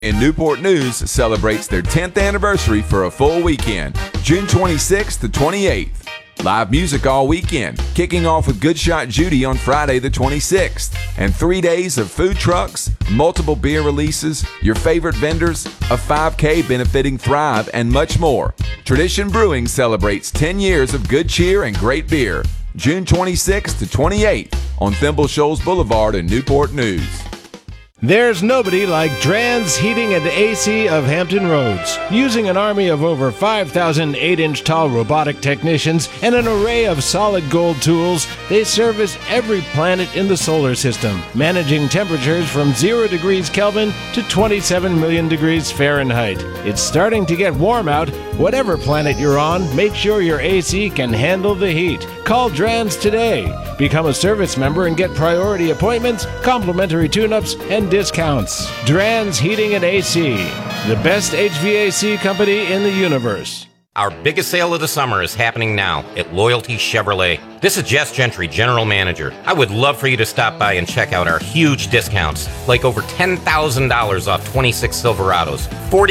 And Newport News celebrates their 10th anniversary for a full weekend, June 26th to 28th. Live music all weekend, kicking off with Good Shot Judy on Friday the 26th. And 3 days of food trucks, multiple beer releases, your favorite vendors, a 5K benefiting Thrive, and much more. Tradition Brewing celebrates 10 years of good cheer and great beer, June 26th to 28th on Thimble Shoals Boulevard in Newport News. There's nobody like Drans Heating and AC of Hampton Roads. Using an army of over 5,000 8-inch tall robotic technicians and an array of solid gold tools, they service every planet in the solar system, managing temperatures from 0 degrees Kelvin to 27 million degrees Fahrenheit. It's starting to get warm out. Whatever planet you're on, make sure your AC can handle the heat. Call Drans today. Become a service member and get priority appointments, complimentary tune-ups, and discounts. Drans Heating and AC, the best HVAC company in the universe. Our biggest sale of the summer is happening now at Loyalty Chevrolet. This is Jess Gentry, General Manager. I would love for you to stop by and check out our huge discounts, like over $10,000 off 26 Silverados,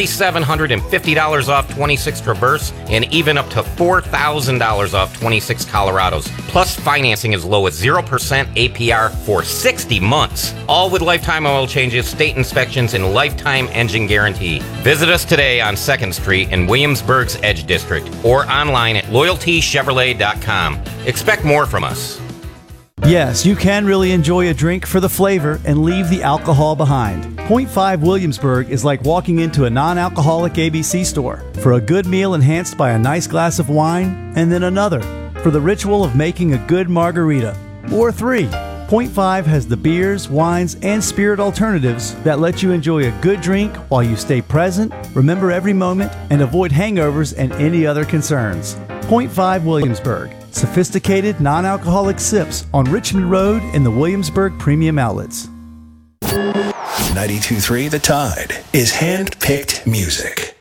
$4,750 off 26 Traverse, and even up to $4,000 off 26 Colorados. Plus financing as low as 0% APR for 60 months. All with lifetime oil changes, state inspections, and lifetime engine guarantee. Visit us today on 2nd Street in Williamsburg's Edge District or online at loyaltychevrolet.com. Expect more from us. Yes, you can really enjoy a drink for the flavor and leave the alcohol behind. Point 5 Williamsburg is like walking into a non-alcoholic ABC store for a good meal enhanced by a nice glass of wine and then another for the ritual of making a good margarita or 3. Point 5 has the beers, wines, and spirit alternatives that let you enjoy a good drink while you stay present, remember every moment, and avoid hangovers and any other concerns. Point 5 Williamsburg. Sophisticated non-alcoholic sips on Richmond Road in the Williamsburg Premium Outlets. 92.3 The Tide is hand-picked music.